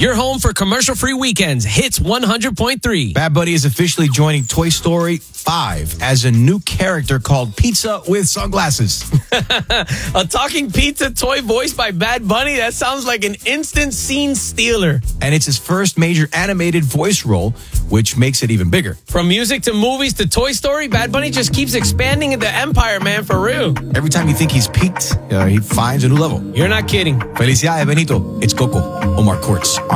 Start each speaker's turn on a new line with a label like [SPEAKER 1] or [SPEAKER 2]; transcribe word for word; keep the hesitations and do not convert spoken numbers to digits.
[SPEAKER 1] Your home for commercial-free weekends. Hits one hundred point three.
[SPEAKER 2] Bad Bunny is officially joining Toy Story five as a new character called Pizza with Sunglasses.
[SPEAKER 1] A talking pizza toy voiced by Bad Bunny? That sounds like an instant scene stealer.
[SPEAKER 2] And it's his first major animated voice role, which makes it even bigger.
[SPEAKER 1] From music to movies to Toy Story, Bad Bunny just keeps expanding the empire, man, for real.
[SPEAKER 2] Every time you think he's peaked, uh, he finds a new level.
[SPEAKER 1] You're not kidding.
[SPEAKER 2] Felicidades, Benito. It's Coco. Omar Courts.